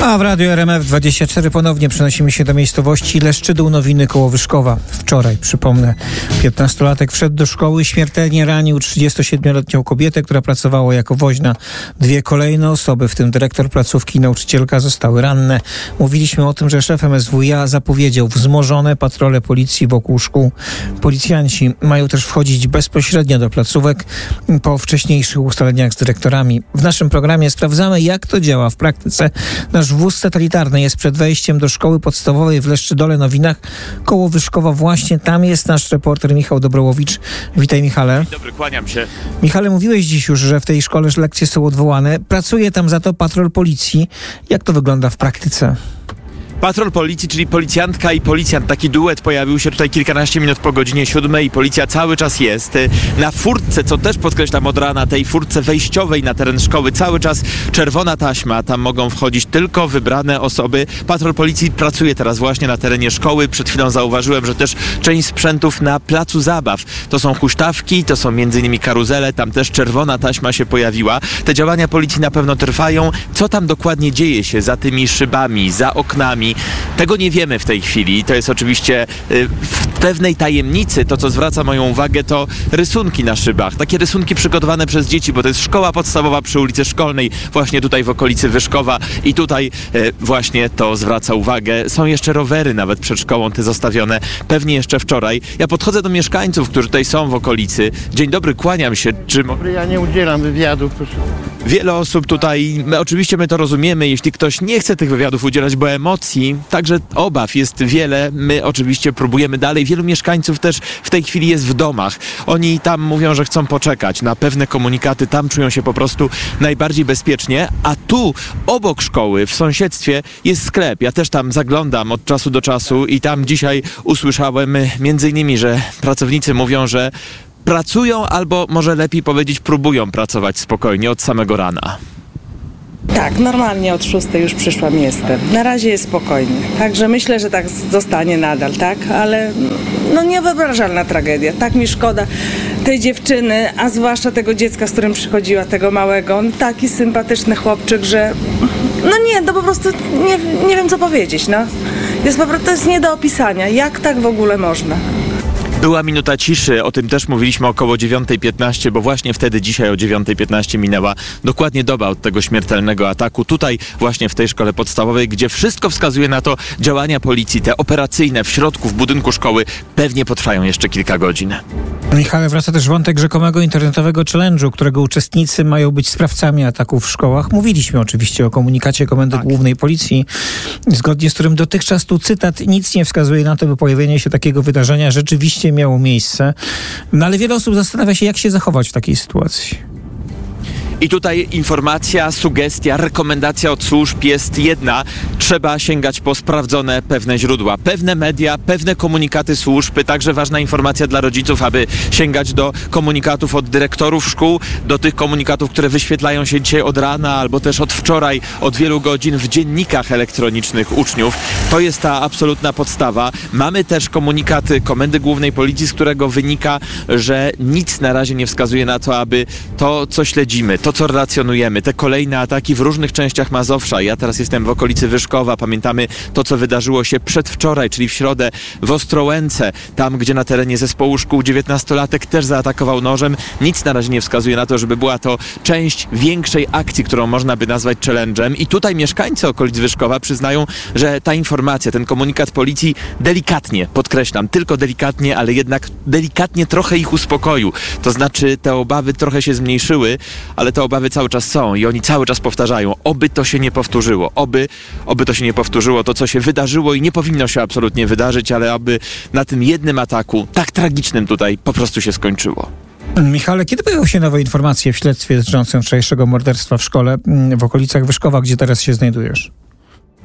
A w Radiu RMF24 ponownie przenosimy się do miejscowości Leszczydół Nowiny koło Wyszkowa. Wczoraj, przypomnę, 15-latek wszedł do szkoły, śmiertelnie ranił 37-letnią kobietę, która pracowała jako woźna. Dwie kolejne osoby, w tym dyrektor placówki i nauczycielka, zostały ranne. Mówiliśmy o tym, że szef MSWiA zapowiedział wzmożone patrole policji wokół szkół. Policjanci mają też wchodzić bezpośrednio do placówek po wcześniejszych ustaleniach z dyrektorami. W naszym programie sprawdzamy, jak to działa w praktyce. Nasz wóz satelitarny jest przed wejściem do szkoły podstawowej w Leszczydole Nowinach koło Wyszkowa. Właśnie tam jest nasz reporter Michał Dobrołowicz. Witaj, Michale. Dzień dobry, kłaniam się. Michale, mówiłeś dziś już, że w tej szkole lekcje są odwołane. Pracuje tam za to patrol policji. Jak to wygląda w praktyce? Patrol policji, czyli policjantka i policjant. Taki duet pojawił się tutaj kilkanaście minut po godzinie 7 i policja cały czas jest. Na furtce, co też podkreślam od rana, tej furtce wejściowej na teren szkoły, cały czas czerwona taśma. Tam mogą wchodzić tylko wybrane osoby. Patrol policji pracuje teraz właśnie na terenie szkoły. Przed chwilą zauważyłem, że też część sprzętów na placu zabaw. To są huśtawki, to są m.in. karuzele. Tam też czerwona taśma się pojawiła. Te działania policji na pewno trwają. Co tam dokładnie dzieje się za tymi szybami, za oknami? Tego nie wiemy w tej chwili. To jest oczywiście w pewnej tajemnicy. To, co zwraca moją uwagę, to rysunki na szybach. Takie rysunki przygotowane przez dzieci, bo to jest szkoła podstawowa przy ulicy Szkolnej, właśnie tutaj w okolicy Wyszkowa i tutaj właśnie to zwraca uwagę. Są jeszcze rowery nawet przed szkołą, te zostawione pewnie jeszcze wczoraj. Ja podchodzę do mieszkańców, którzy tutaj są w okolicy. Dzień dobry, kłaniam się. Ja nie udzielam wywiadów, proszę. Wiele osób tutaj, oczywiście my to rozumiemy, jeśli ktoś nie chce tych wywiadów udzielać, bo emocji, także obaw jest wiele. My oczywiście próbujemy dalej. Wielu mieszkańców też w tej chwili jest w domach. Oni tam mówią, że chcą poczekać na pewne komunikaty. Tam czują się po prostu najbardziej bezpiecznie. A tu, obok szkoły, w sąsiedztwie jest sklep. Ja też tam zaglądam od czasu do czasu i tam dzisiaj usłyszałem między innymi, że pracownicy mówią, że pracują albo może lepiej powiedzieć próbują pracować spokojnie od samego rana. Tak, normalnie od 6 już przyszłam, jestem. Na razie jest spokojnie, także myślę, że tak zostanie nadal, tak? Ale no niewyobrażalna tragedia. Tak mi szkoda tej dziewczyny, a zwłaszcza tego dziecka, z którym przychodziła, tego małego. On taki sympatyczny chłopczyk, że no nie, to po prostu nie wiem co powiedzieć, no. To jest nie do opisania. Jak tak w ogóle można? Była minuta ciszy, o tym też mówiliśmy około 9:15, bo właśnie wtedy dzisiaj o 9:15 minęła dokładnie doba od tego śmiertelnego ataku. Tutaj właśnie w tej szkole podstawowej, gdzie wszystko wskazuje na to, działania policji, te operacyjne w środku, w budynku szkoły pewnie potrwają jeszcze kilka godzin. Michale, wraca też wątek rzekomego internetowego challenge'u, którego uczestnicy mają być sprawcami ataków w szkołach. Mówiliśmy oczywiście o komunikacie Komendy Głównej Policji, zgodnie z którym dotychczas, tu cytat, nic nie wskazuje na to, by pojawienie się takiego wydarzenia rzeczywiście miało miejsce. No ale wiele osób zastanawia się, jak się zachować w takiej sytuacji. I tutaj informacja, sugestia, rekomendacja od służb jest jedna. Trzeba sięgać po sprawdzone pewne źródła, pewne media, pewne komunikaty służb. Także ważna informacja dla rodziców, aby sięgać do komunikatów od dyrektorów szkół, do tych komunikatów, które wyświetlają się dzisiaj od rana albo też od wczoraj, od wielu godzin w dziennikach elektronicznych uczniów. To jest ta absolutna podstawa. Mamy też komunikat Komendy Głównej Policji, z którego wynika, że nic na razie nie wskazuje na to, aby to, co śledzimy, to, co relacjonujemy, te kolejne ataki w różnych częściach Mazowsza. Ja teraz jestem w okolicy Wyszkowa. Pamiętamy to, co wydarzyło się przedwczoraj, czyli w środę w Ostrołęce, tam, gdzie na terenie zespołu szkół 19-latek też zaatakował nożem. Nic na razie nie wskazuje na to, żeby była to część większej akcji, którą można by nazwać challenge'em. I tutaj mieszkańcy okolic Wyszkowa przyznają, że ta informacja, ten komunikat policji delikatnie, podkreślam, tylko delikatnie, ale jednak delikatnie trochę ich uspokoił. To znaczy te obawy trochę się zmniejszyły, ale te obawy cały czas są i oni cały czas powtarzają, oby to się nie powtórzyło, oby to się nie powtórzyło, to co się wydarzyło i nie powinno się absolutnie wydarzyć, ale aby na tym jednym ataku, tak tragicznym tutaj, po prostu się skończyło. Michale, kiedy pojawią się nowe informacje w śledztwie dotyczącym wczorajszego morderstwa w szkole w okolicach Wyszkowa, gdzie teraz się znajdujesz?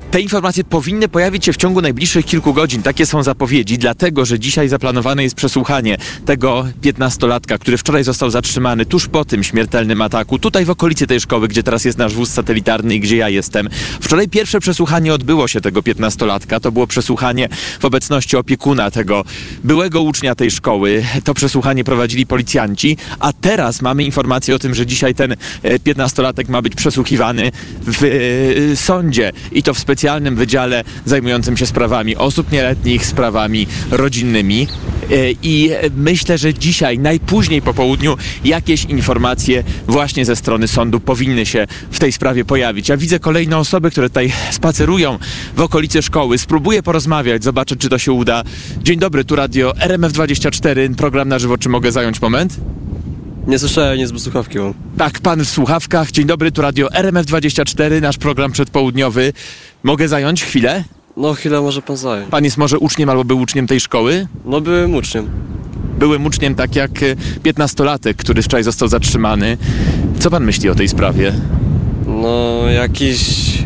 Te informacje powinny pojawić się w ciągu najbliższych kilku godzin. Takie są zapowiedzi, dlatego że dzisiaj zaplanowane jest przesłuchanie tego 15-latka, który wczoraj został zatrzymany tuż po tym śmiertelnym ataku, tutaj w okolicy tej szkoły, gdzie teraz jest nasz wóz satelitarny i gdzie ja jestem. Wczoraj pierwsze przesłuchanie odbyło się tego 15-latka. To było przesłuchanie w obecności opiekuna tego byłego ucznia tej szkoły. To przesłuchanie prowadzili policjanci, a teraz mamy informację o tym, że dzisiaj ten 15-latek ma być przesłuchiwany w sądzie i to w specjalnym wydziale zajmującym się sprawami osób nieletnich, sprawami rodzinnymi. I myślę, że dzisiaj, najpóźniej po południu, jakieś informacje właśnie ze strony sądu powinny się w tej sprawie pojawić. Ja widzę kolejne osoby, które tutaj spacerują w okolicy szkoły. Spróbuję porozmawiać, zobaczę, czy to się uda. Dzień dobry, tu radio RMF24, program na żywo. Czy mogę zająć moment? Nie słyszałem nic, bo słuchawki mam. Tak, pan w słuchawkach. Dzień dobry, tu radio RMF24, nasz program przedpołudniowy. Mogę zająć chwilę? No chwilę może pan zająć. Pan jest może uczniem albo był uczniem tej szkoły? No byłem uczniem. Byłem uczniem tak jak 15-latek, który wczoraj został zatrzymany. Co pan myśli o tej sprawie? No jakiś...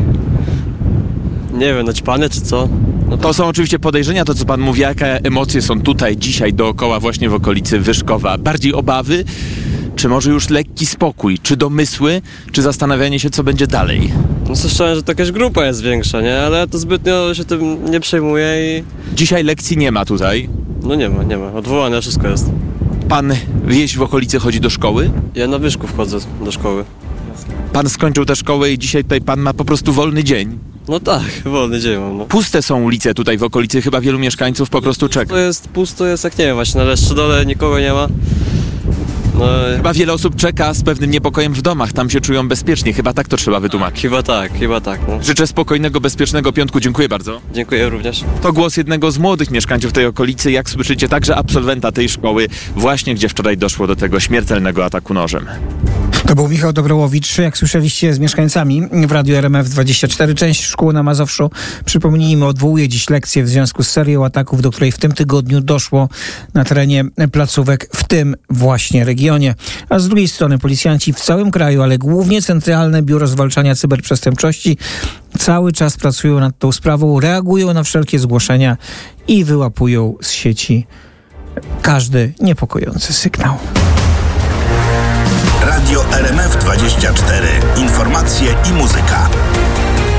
Nie wiem, naćpany czy co? No To są oczywiście podejrzenia, to co pan mówi, jakie emocje są tutaj dzisiaj dookoła, właśnie w okolicy Wyszkowa. Bardziej obawy, czy może już lekki spokój, czy domysły, czy zastanawianie się, co będzie dalej? No słyszałem, że to jakaś grupa jest większa, nie? Ale ja to zbytnio się tym nie przejmuję i... Dzisiaj lekcji nie ma tutaj. No nie ma. Odwołane wszystko jest. Pan wieś w okolicy chodzi do szkoły? Ja na Wyszku wchodzę do szkoły. Pan skończył tę szkołę i dzisiaj tutaj pan ma po prostu wolny dzień. No tak, wolny dzień mam, no. Puste są ulice tutaj w okolicy, chyba wielu mieszkańców po prostu czeka. Pusto jest jak nie wiem, właśnie na Leszczydole nikogo nie ma. No Chyba wiele osób czeka z pewnym niepokojem w domach, tam się czują bezpiecznie, chyba tak to trzeba wytłumaczyć. chyba tak, no. Życzę spokojnego, bezpiecznego piątku, dziękuję bardzo. Dziękuję również. To głos jednego z młodych mieszkańców tej okolicy, jak słyszycie, także absolwenta tej szkoły, właśnie gdzie wczoraj doszło do tego śmiertelnego ataku nożem. To był Michał Dobrołowicz, jak słyszeliście, z mieszkańcami w radiu RMF24. Część szkół na Mazowszu, przypomnijmy, odwołuje dziś lekcje w związku z serią ataków, do której w tym tygodniu doszło na terenie placówek w tym właśnie regionie. A z drugiej strony policjanci w całym kraju, ale głównie Centralne Biuro Zwalczania Cyberprzestępczości cały czas pracują nad tą sprawą, reagują na wszelkie zgłoszenia i wyłapują z sieci każdy niepokojący sygnał. Radio RMF24. Informacje i muzyka.